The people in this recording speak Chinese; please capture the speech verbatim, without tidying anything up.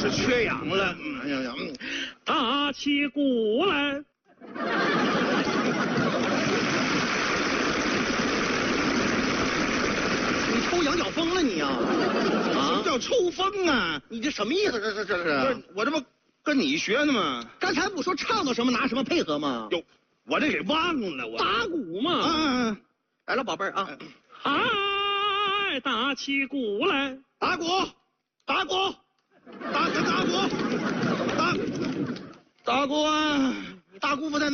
是缺氧了。哎呀呀， 打起鼓来。 你抽羊角风了你呀、啊？ 什么叫抽风啊？ 你这什么意思？这这这不是是？ 我这不跟你学呢吗？ 刚才不说唱到什么拿什么配合吗？ 哟，我这给忘了我。 打鼓嘛。 啊， 来了，宝贝儿啊！ 哎，打起鼓来。 打鼓，打鼓，打打鼓，打打鼓啊！大姑父在哪？